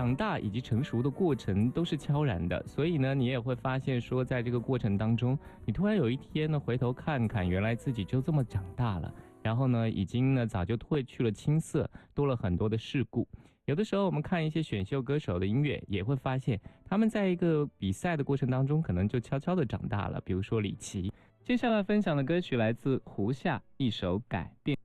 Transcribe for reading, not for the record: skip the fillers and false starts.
长大以及成熟的过程都是悄然的，所以呢，你也会发现说，在这个过程当中，你突然有一天呢，回头看看，原来自己就这么长大了，然后呢，已经呢早就褪去了青涩，多了很多的世故。有的时候我们看一些选秀歌手的音乐，也会发现他们在一个比赛的过程当中，可能就悄悄的长大了。比如说李琦。接下来分享的歌曲来自胡夏，一首《改变》。